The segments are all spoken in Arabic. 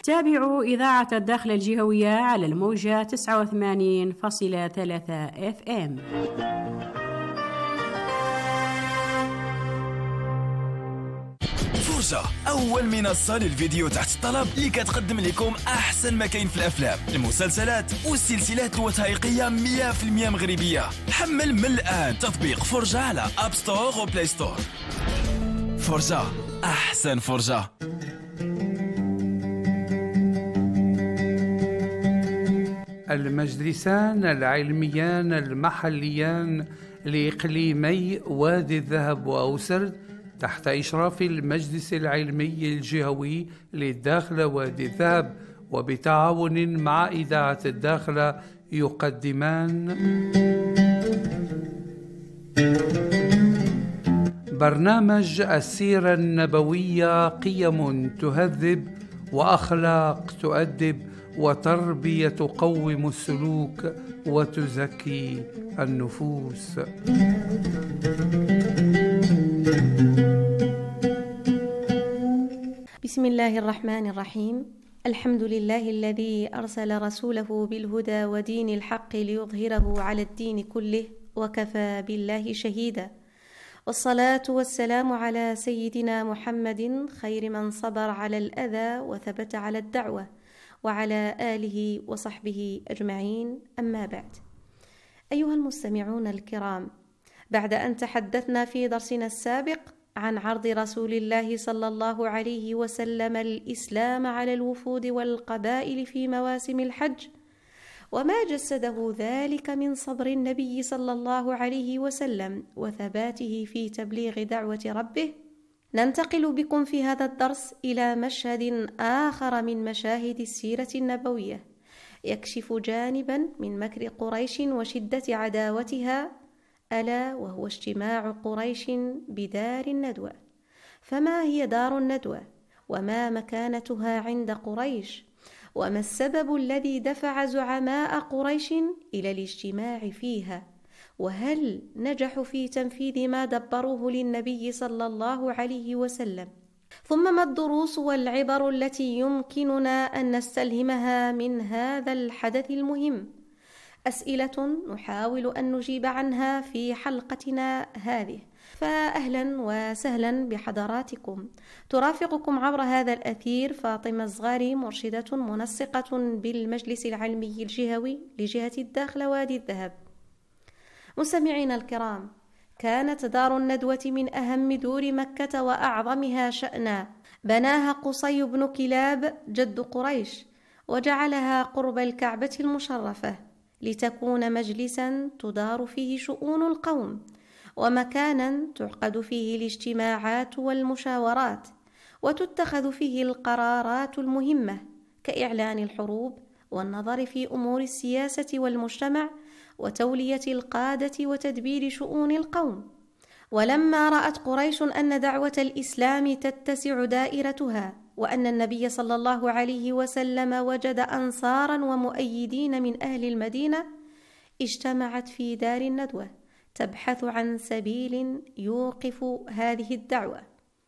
تابعوا إذاعة الداخل الجهوية على الموجة 89.3 FM. فرجة، أول منصة للفيديو تحت الطلب اللي كتقدم لكم أحسن ما كاين في الأفلام، المسلسلات والسلسلات الوثائقية 100% مغربية. حمل من الآن تطبيق فرجة على أب ستور وبلاي ستور. فرجة، أحسن فرجة. المجلسان العلميان المحليان لإقليمي وادي الذهب وأوسرد تحت إشراف المجلس العلمي الجهوي للداخلة وادي الذهب وبتعاون مع إذاعة الداخلة يقدمان برنامج السيرة النبوية، قيم تهذب وأخلاق تؤدب وتربية تقوم السلوك وتزكي النفوس. بسم الله الرحمن الرحيم. الحمد لله الذي أرسل رسوله بالهدى ودين الحق ليظهره على الدين كله وكفى بالله شهيدا، والصلاة والسلام على سيدنا محمد خير من صبر على الأذى وثبت على الدعوة، وعلى آله وصحبه أجمعين. أما بعد، أيها المستمعون الكرام، بعد أن تحدثنا في درسنا السابق عن عرض رسول الله صلى الله عليه وسلم الإسلام على الوفود والقبائل في مواسم الحج، وما جسده ذلك من صبر النبي صلى الله عليه وسلم وثباته في تبليغ دعوة ربه، ننتقل بكم في هذا الدرس إلى مشهد آخر من مشاهد السيرة النبوية يكشف جانبا من مكر قريش وشدة عداوتها، ألا وهو اجتماع قريش بدار الندوة. فما هي دار الندوة؟ وما مكانتها عند قريش؟ وما السبب الذي دفع زعماء قريش إلى الاجتماع فيها؟ وهل نجحوا في تنفيذ ما دبروه للنبي صلى الله عليه وسلم؟ ثم ما الدروس والعبر التي يمكننا أن نستلهمها من هذا الحدث المهم؟ أسئلة نحاول أن نجيب عنها في حلقتنا هذه. فأهلا وسهلا بحضراتكم. ترافقكم عبر هذا الأثير فاطمة الزغاري، مرشدة منسقة بالمجلس العلمي الجهوي لجهة الداخلة وادي الذهب. مستمعينا الكرام، كانت دار الندوة من أهم دور مكة وأعظمها شأنا، بناها قصي بن كلاب جد قريش، وجعلها قرب الكعبة المشرفة لتكون مجلسا تدار فيه شؤون القوم، ومكانا تعقد فيه الاجتماعات والمشاورات، وتتخذ فيه القرارات المهمة كإعلان الحروب والنظر في أمور السياسة والمجتمع وتولية القادة وتدبير شؤون القوم. ولما رأت قريش أن دعوة الإسلام تتسع دائرتها، وأن النبي صلى الله عليه وسلم وجد أنصارا ومؤيدين من أهل المدينة، اجتمعت في دار الندوة تبحث عن سبيل يوقف هذه الدعوة.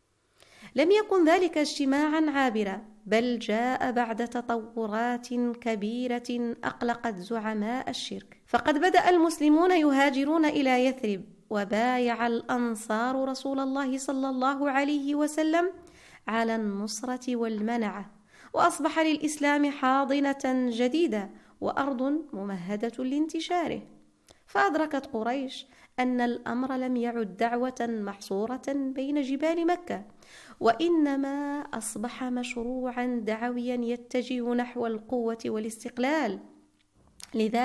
لم يكن ذلك اجتماعا عابرا، بل جاء بعد تطورات كبيرة أقلقت زعماء الشرك. فقد بدأ المسلمون يهاجرون إلى يثرب، وبايع الأنصار رسول الله صلى الله عليه وسلم على النصرة والمنعة، وأصبح للإسلام حاضنة جديدة وأرض ممهدة لانتشاره. فأدركت قريش أن الأمر لم يعد دعوة محصورة بين جبال مكة، وإنما أصبح مشروعا دعويا يتجه نحو القوة والاستقلال. لذلك